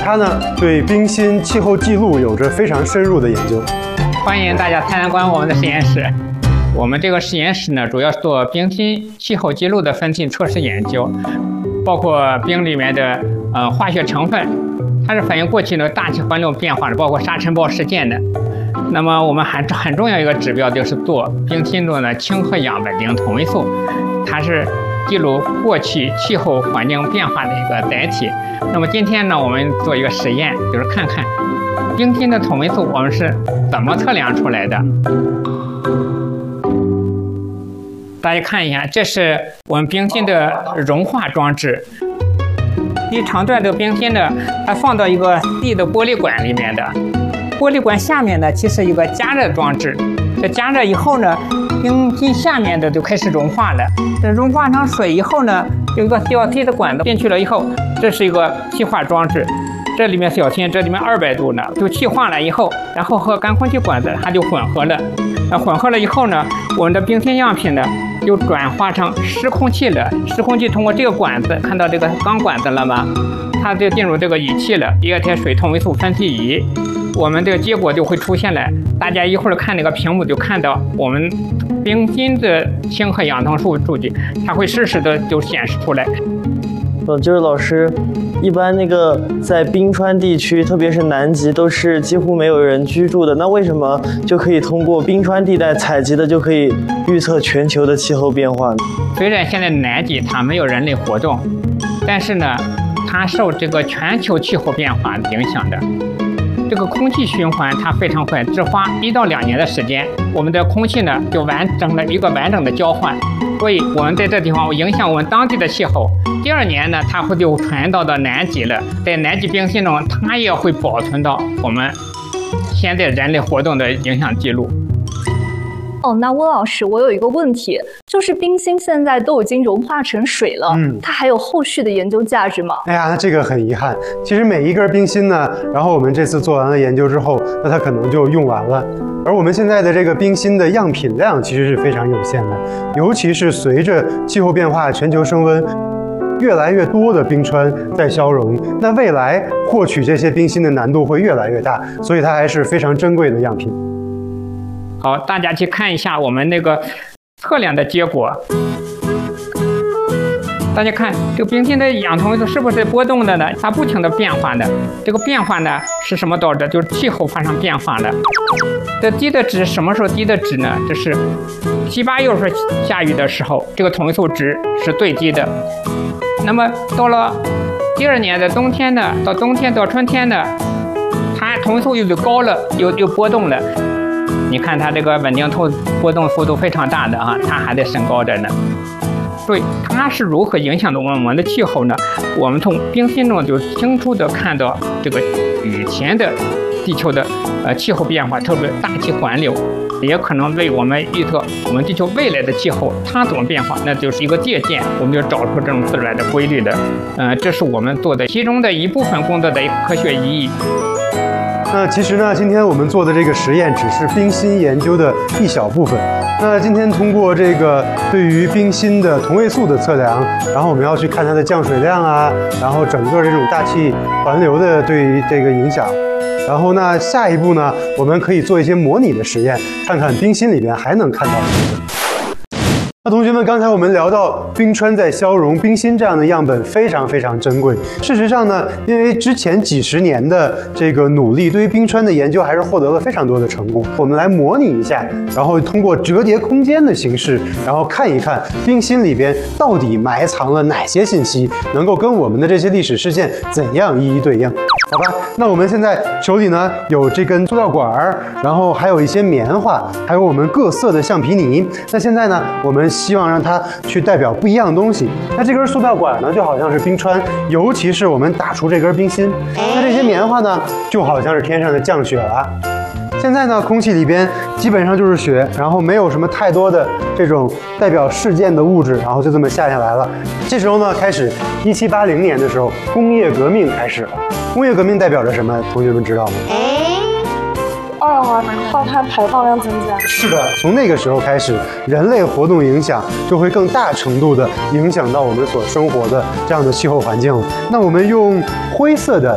他呢对冰芯气候记录有着非常深入的研究。 欢迎大家参观我们的实验室。我们这个实验室呢，主要是做冰芯气候记录的分析测试研究，包括冰里面的化学成分，它是反映过去的大气环流变化的，包括沙尘暴事件的。那么我们很重要一个指标就是做冰芯中的氢和氧稳定同位素，它是记录过去气候环境变化的一个载体。那么今天呢，我们做一个实验，就是看看冰芯的同位素我们是怎么测量出来的。大家看一下，这是我们冰芯的融化装置。一长段的冰芯呢，它放到一个细的玻璃管里面的。玻璃管下面呢，其实有个加热装置。这加热以后呢，冰芯下面的就开始融化了。这融化成水以后呢，有一个小细的管子进去了以后，这是一个气化装置。这里面小心，这里面200度呢，就气化了以后，然后和干空气管子它就混合了。混合了以后呢，我们的冰芯样品呢就转化成湿空气了。湿空气通过这个管子，看到这个钢管子了吗？它就进入这个仪器了，液态水同位素分析仪。我们这个结果就会出现了。大家一会儿看那个屏幕就看到我们冰芯的氢和氧同数据，它会实时的就显示出来。 就是老师，一般那个在冰川地区，特别是南极，都是几乎没有人居住的。那为什么就可以通过冰川地带采集的就可以预测全球的气候变化呢？ 虽然现在南极它没有人类活动，但是呢，它受这个全球气候变化影响的。这个空气循环它非常快，只花1到2年的时间，我们的空气呢就完成了一个完整的交换。所以我们在这地方影响我们当地的气候。第2年呢，它会就传到南极了，在南极冰芯中，它也会保存到我们现在人类活动的影响记录。 那温老师，我有一个问题，就是冰芯现在都已经融化成水了，它还有后续的研究价值吗？ 哎呀，那这个很遗憾。其实每一根冰芯呢，然后我们这次做完了研究之后，那它可能就用完了。而我们现在的这个冰芯的样品量其实是非常有限的，尤其是随着气候变化、全球升温，越来越多的冰川在消融，那未来获取这些冰芯的难度会越来越大，所以它还是非常珍贵的样品。 好，大家去看一下我们那个测量的结果。大家看这个冰芯的氧同位素是不是波动的呢？它不停的变化的。这个变化呢是什么导致？就是气候发生变化了。这低的值什么时候低的值呢？这是7、8月份下雨的时候，这个同位素值是最低的。那么到了第2年的冬天呢，到冬天到春天呢，它同位素又高了，又波动了。你看它这个稳定波动幅度非常大的它还在升高着呢。所以它是如何影响着我们的气候呢？我们从冰芯中就清楚的看到这个以前的地球的气候变化，特别大气环流，也可能为我们预测我们地球未来的气候它怎么变化，那就是一个借鉴，我们就找出这种自然的规律的。这是我们做的其中的一部分工作的科学意义。 那其实呢，今天我们做的这个实验只是冰芯研究的一小部分。那今天通过这个对于冰芯的同位素的测量，然后我们要去看它的降水量啊，然后整个这种大气环流的对于这个影响。然后呢，下一步呢，我们可以做一些模拟的实验，看看冰芯里边还能看到什么。那同学们，刚才我们聊到冰川在消融，冰芯这样的样本非常非常珍贵。事实上呢，因为之前几十年的这个努力，对于冰川的研究还是获得了非常多的成功。我们来模拟一下，然后通过折叠空间的形式，然后看一看冰芯里边到底埋藏了哪些信息，能够跟我们的这些历史事件怎样一一对应。好吧，那我们现在手里呢有这根塑料管儿，然后还有一些棉花，还有我们各色的橡皮泥。那现在呢，我们希望让它去代表不一样的东西。那这根塑料管呢，就好像是冰川，尤其是我们打出这根冰芯。那这些棉花呢，就好像是天上的降雪了。现在呢，空气里边基本上就是雪，然后没有什么太多的这种代表事件的物质，然后就这么下来了。这时候呢，开始1780年的时候，工业革命开始了。工业革命代表着什么？同学们知道吗？ 二氧化碳排放量增加。 是的，从那个时候开始，人类活动影响就会更大程度的影响到我们所生活的这样的气候环境了。那我们用灰色的